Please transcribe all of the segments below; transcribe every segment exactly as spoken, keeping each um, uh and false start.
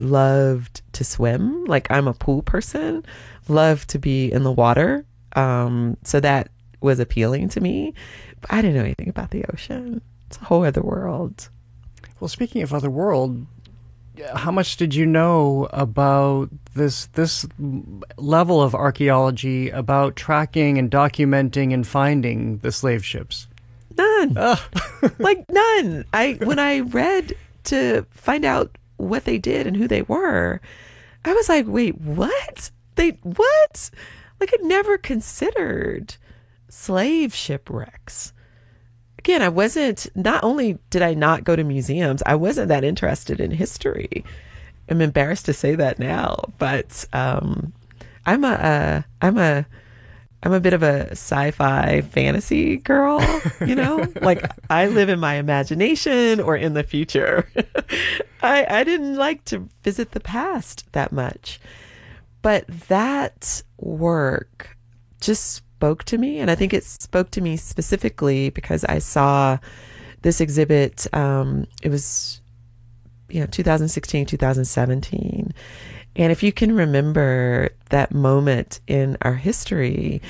loved to swim. Like, I'm a pool person, loved to be in the water. Um, so that was appealing to me. But I didn't know anything about the ocean. It's a whole other world. Well, speaking of other world, how much did you know about this this level of archaeology, about tracking and documenting and finding the slave ships? None. Like, none. I when I read to find out what they did and who they were, I was like, wait, what? They what? Like, I'd never considered slave shipwrecks. Again, I wasn't, not only did I not go to museums, I wasn't that interested in history. I'm embarrassed to say that now, but um, I'm a, uh, I'm a, I'm a bit of a sci-fi fantasy girl, you know, like I live in my imagination or in the future. I, I didn't like to visit the past that much, but that work just spoke to me. And I think it spoke to me specifically because I saw this exhibit. Um, it was, you know, two thousand sixteen, two thousand seventeen. And if you can remember that moment in our history,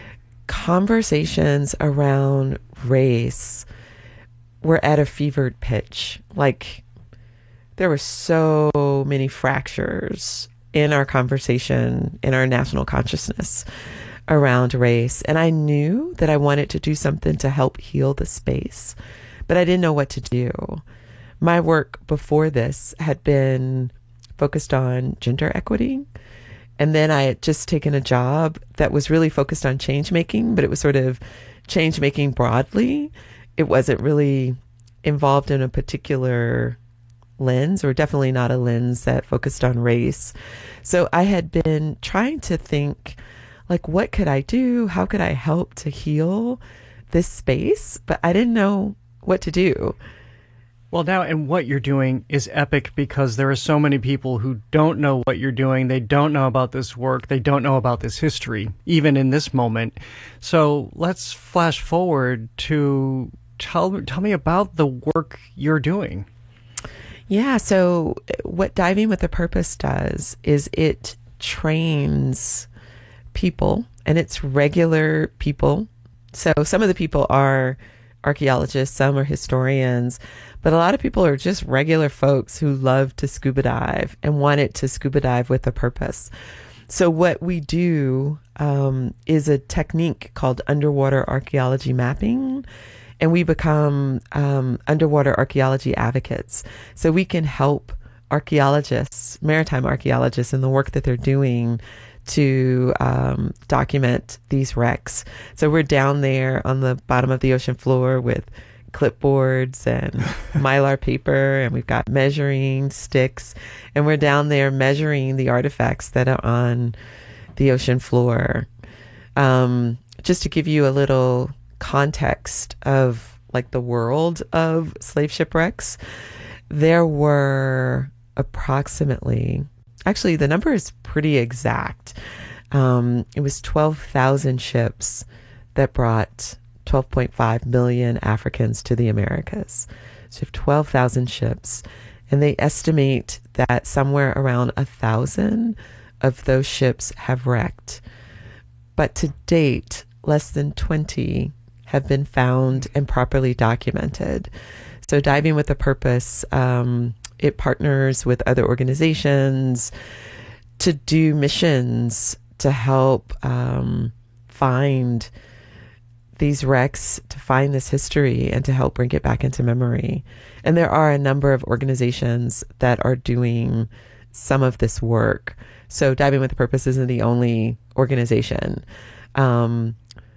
conversations around race were at a fevered pitch. Like, there were so many fractures in our conversation, in our national consciousness around race. And I knew that I wanted to do something to help heal the space, but I didn't know what to do. My work before this had been focused on gender equity. And then I had just taken a job that was really focused on change making, but it was sort of change making broadly. It wasn't really involved in a particular lens, or definitely not a lens that focused on race. So I had been trying to think, like, what could I do? How could I help to heal this space? But I didn't know what to do. Well, now, and what you're doing is epic because there are so many people who don't know what you're doing. They don't know about this work. They don't know about this history, even in this moment. So let's flash forward to tell, tell me about the work you're doing. Yeah. So what Diving with a Purpose does is it trains people, and it's regular people. So some of the people are archaeologists, some are historians, but a lot of people are just regular folks who love to scuba dive and wanted to scuba dive with a purpose. So what we do um, is a technique called underwater archaeology mapping, and we become um, underwater archaeology advocates. So we can help archaeologists, maritime archaeologists, in the work that they're doing to um, document these wrecks. So we're down there on the bottom of the ocean floor with clipboards and mylar paper, and we've got measuring sticks, and we're down there measuring the artifacts that are on the ocean floor. Um, just to give you a little context of like the world of slave shipwrecks, there were approximately, actually the number is pretty exact. Um, it was twelve thousand ships that brought twelve point five million Africans to the Americas. So you have twelve thousand ships, and they estimate that somewhere around a thousand of those ships have wrecked. But to date, less than twenty have been found and properly documented. So Diving with a Purpose, um, it partners with other organizations to do missions to help um, find these wrecks, to find this history, and to help bring it back into memory. And there are a number of organizations that are doing some of this work. So Diving with a Purpose isn't the only organization. Um,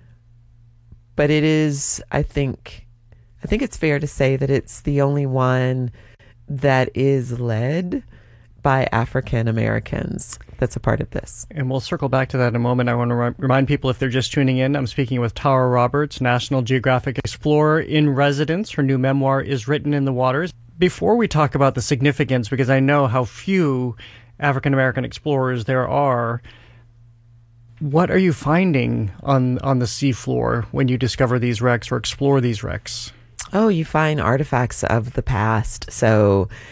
but it is, I think, I think it's fair to say that it's the only one that is led by African Americans that's a part of this. And we'll circle back to that in a moment. I want to re- remind people, if they're just tuning in, I'm speaking with Tara Roberts, National Geographic Explorer in residence. Her new memoir is Written in the Waters. Before we talk about the significance, because I know how few African American explorers there are, what are you finding on, on the seafloor when you discover these wrecks or explore these wrecks? Oh, you find artifacts of the past. So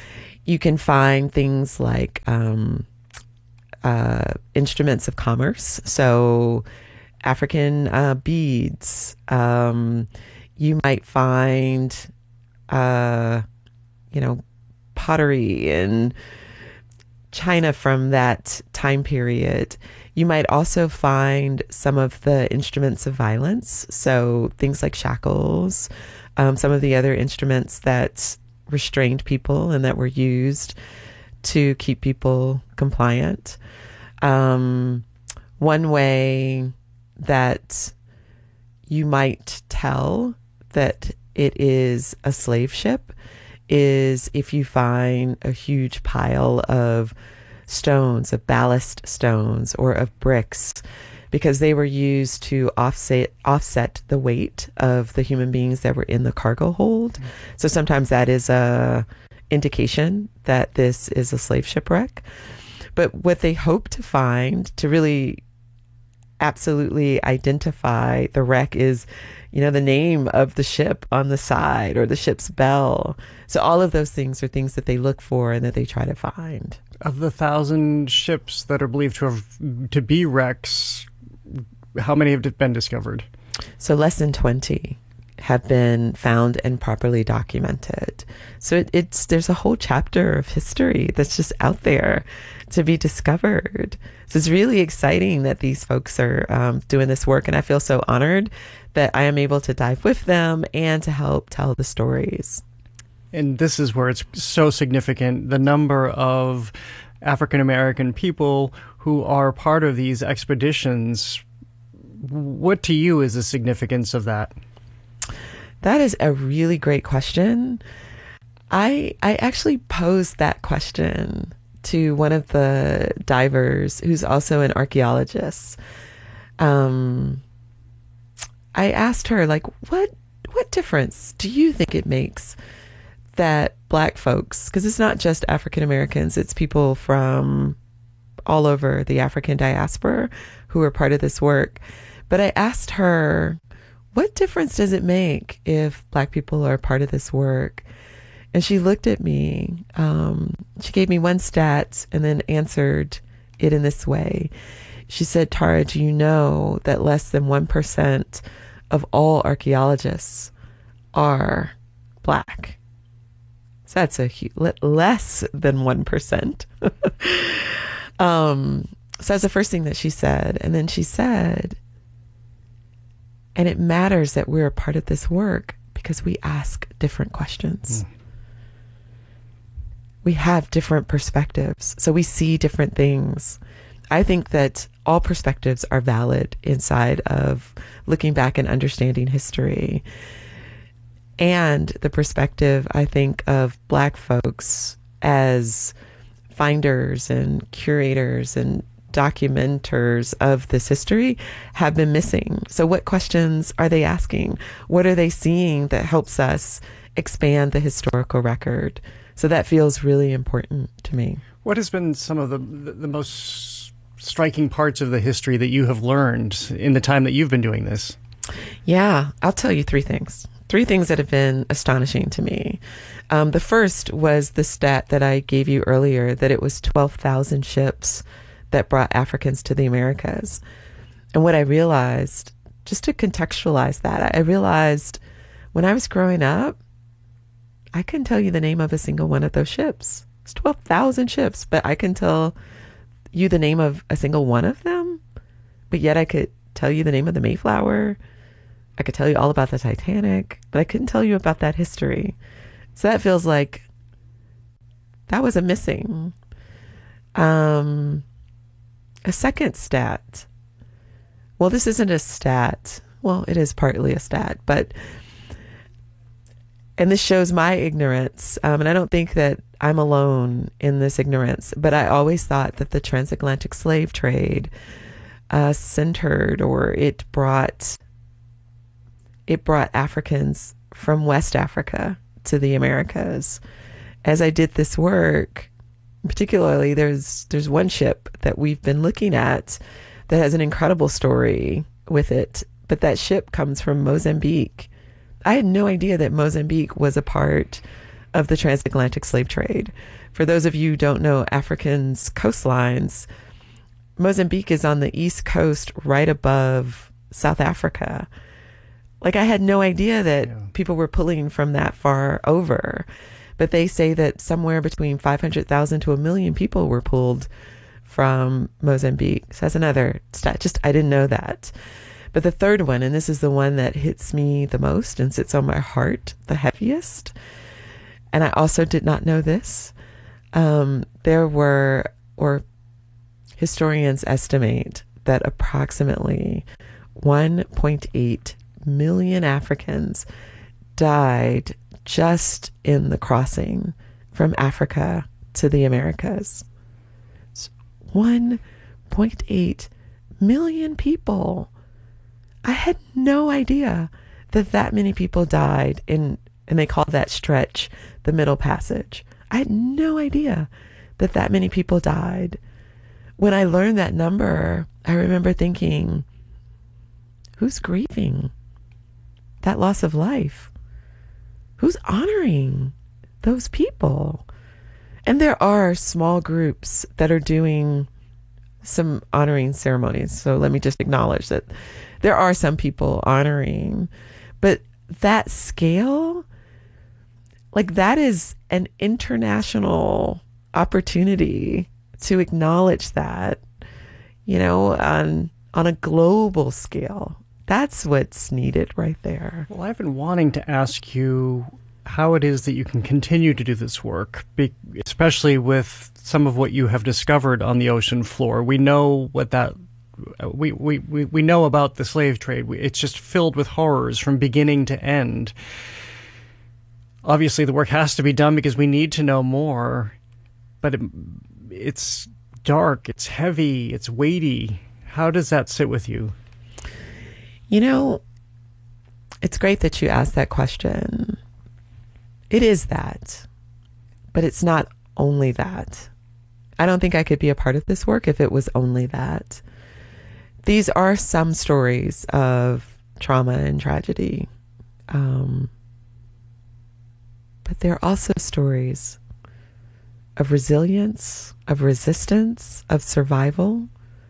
You can find things like um, uh, instruments of commerce, so African uh, beads. Um, you might find, uh, you know, pottery and china from that time period. You might also find some of the instruments of violence, so things like shackles, um, some of the other instruments that restrained people and that were used to keep people compliant. Um, one way that you might tell that it is a slave ship is if you find a huge pile of stones, of ballast stones, or of bricks, because they were used to offset offset the weight of the human beings that were in the cargo hold. Mm-hmm. So sometimes that is a indication that this is a slave shipwreck. But what they hope to find, to really absolutely identify the wreck, is, you know, the name of the ship on the side or the ship's bell. So all of those things are things that they look for and that they try to find. Of the thousand ships that are believed to have to be wrecks, how many have been discovered? So less than twenty have been found and properly documented. So it, it's there's a whole chapter of history that's just out there to be discovered. So it's really exciting that these folks are um, doing this work, and I feel so honored that I am able to dive with them and to help tell the stories. And this is where it's so significant, the number of African American people who are part of these expeditions. What to you is the significance of that? That is a really great question. I I actually posed that question to one of the divers who's also an archaeologist. Um, I asked her, like, what what difference do you think it makes that Black folks, because it's not just African Americans, it's people from all over the African diaspora who are part of this work. But I asked her, what difference does it make if Black people are part of this work? And she looked at me. Um, she gave me one stat and then answered it in this way. She said, Tara, do you know that less than one percent of all archaeologists are Black? So that's a huge, less than one percent. um, so that's the first thing that she said. And then she said, and it matters that we're a part of this work because we ask different questions. Mm. We have different perspectives, so we see different things. I think that all perspectives are valid inside of looking back and understanding history. And the perspective, I think, of Black folks as finders and curators and documenters of this history have been missing. So what questions are they asking? What are they seeing that helps us expand the historical record? So that feels really important to me. What has been some of the the most striking parts of the history that you have learned in the time that you've been doing this? Yeah, I'll tell you three things. Three things that have been astonishing to me. Um, the first was the stat that I gave you earlier, that it was twelve thousand ships that brought Africans to the Americas. And what I realized, just to contextualize that, I realized when I was growing up, I couldn't tell you the name of a single one of those ships. It's twelve thousand ships, but I can tell you the name of a single one of them. But yet I could tell you the name of the Mayflower. I could tell you all about the Titanic, but I couldn't tell you about that history. So that feels like that was a missing. Um, a second stat. Well, this isn't a stat. Well, it is partly a stat, but and this shows my ignorance, um, and I don't think that I'm alone in this ignorance, but I always thought that the transatlantic slave trade uh, centered, or it brought it brought Africans from West Africa to the Americas. As I did this work, particularly, there's there's one ship that we've been looking at that has an incredible story with it, but that ship comes from Mozambique. I had no idea that Mozambique was a part of the transatlantic slave trade. For those of you who don't know African's coastlines, Mozambique is on the east coast right above South Africa. Like, I had no idea that yeah. people were pulling from that far over. But they say that somewhere between five hundred thousand to a million people were pulled from Mozambique. So that's another stat. Just, I didn't know that. But the third one, and this is the one that hits me the most and sits on my heart the heaviest, and I also did not know this. Um, there were, or historians estimate that approximately one point eight million Africans died just in the crossing from Africa to the Americas. So one point eight million people. I had no idea that that many people died in, and they call that stretch the Middle Passage. I had no idea that that many people died. When I learned that number, I remember thinking, who's grieving that loss of life? Who's honoring those people? And there are small groups that are doing some honoring ceremonies. So let me just acknowledge that there are some people honoring, but that scale, like, that is an international opportunity to acknowledge that, you know, on on a global scale. That's what's needed right there. Well, I've been wanting to ask you how it is that you can continue to do this work, be, especially with some of what you have discovered on the ocean floor. We know what that we we we, we know about the slave trade. It's just filled with horrors from beginning to end. Obviously, the work has to be done because we need to know more, but it, it's dark, it's heavy, it's weighty. How does that sit with you? You know, it's great that you asked that question. It is that, but it's not only that. I don't think I could be a part of this work if it was only that. These are some stories of trauma and tragedy. Um, but they're also stories of resilience, of resistance, of survival.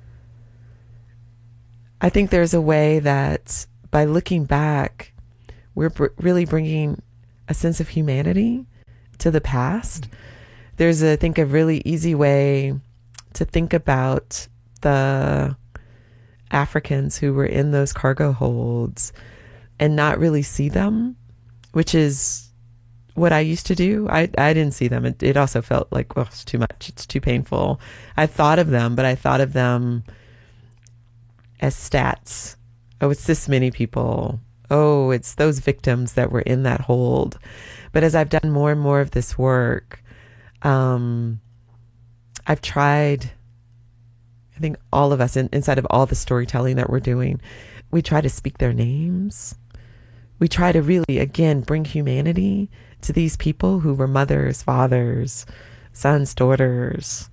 I think there's a way that by looking back, we're br- really bringing a sense of humanity to the past. There's, a, I think, a really easy way to think about the Africans who were in those cargo holds and not really see them, which is what I used to do. I I didn't see them. It, it also felt like, well, it's too much. It's too painful. I thought of them, but I thought of them as stats. Oh, it's this many people. Oh, it's those victims that were in that hold. But as I've done more and more of this work, um, I've tried, I think all of us, in, inside of all the storytelling that we're doing, we try to speak their names. We try to really, again, bring humanity to these people who were mothers, fathers, sons, daughters,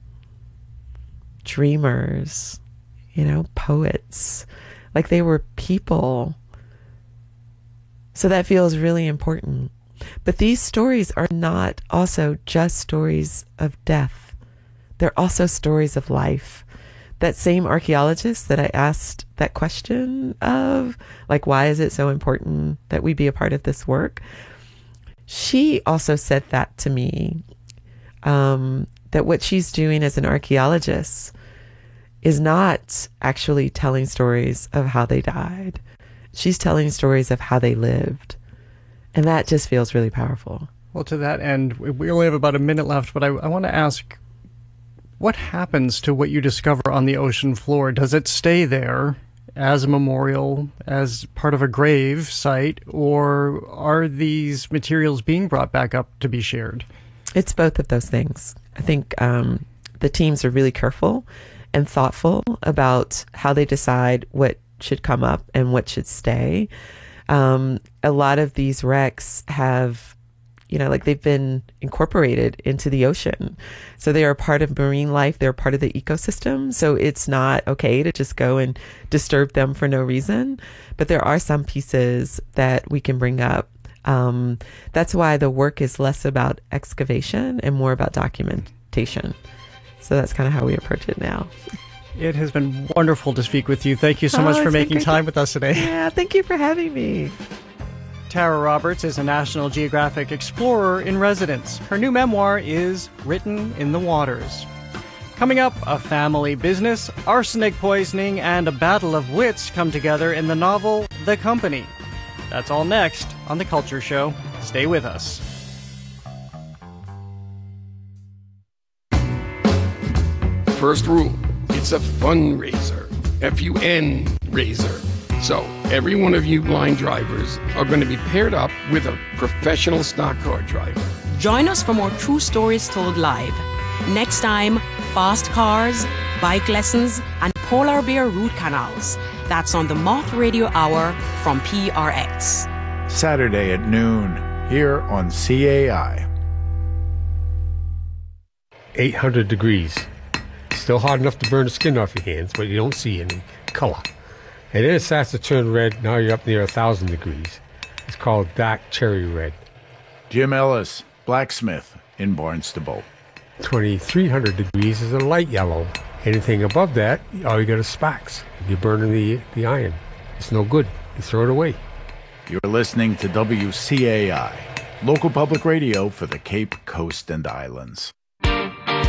dreamers, you know, poets. Like, they were people. So that feels really important. But these stories are not also just stories of death. They're also stories of life. That same archaeologist that I asked that question of, like, why is it so important that we be a part of this work? She also said that to me, um, that what she's doing as an archaeologist is not actually telling stories of how they died. She's telling stories of how they lived. And that just feels really powerful. Well, to that end, we only have about a minute left, but I, I want to ask, what happens to what you discover on the ocean floor? Does it stay there as a memorial, as part of a grave site, or are these materials being brought back up to be shared? It's both of those things. I think um, the teams are really careful and thoughtful about how they decide what should come up and what should stay. Um, a lot of these wrecks have, you know, like, they've been incorporated into the ocean. So they are part of marine life. They're part of the ecosystem. So it's not okay to just go and disturb them for no reason. But there are some pieces that we can bring up. Um, that's why the work is less about excavation and more about documentation. So that's kind of how we approach it now. It has been wonderful to speak with you. Thank you so oh, much for making time to- with us today. Yeah, thank you for having me. Tara Roberts is a National Geographic explorer in residence. Her new memoir is Written in the Waters. Coming up, a family business, arsenic poisoning, and a battle of wits come together in the novel The Company. That's all next on The Culture Show. Stay with us. First rule, it's a fundraiser. F U N raiser. So, every one of you blind drivers are going to be paired up with a professional stock car driver. Join us for more true stories told live. Next time, fast cars, bike lessons, and polar bear root canals. That's on the Moth Radio Hour from P R X. Saturday at noon, here on C A I. eight hundred degrees. Still hot enough to burn the skin off your hands, but you don't see any color. And then it starts to turn red. Now you're up near one thousand degrees. It's called dark cherry red. Jim Ellis, blacksmith in Barnstable. twenty-three hundred degrees is a light yellow. Anything above that, all you got is sparks. You're burning the, the iron. It's no good. You throw it away. You're listening to W C A I, local public radio for the Cape Coast and Islands.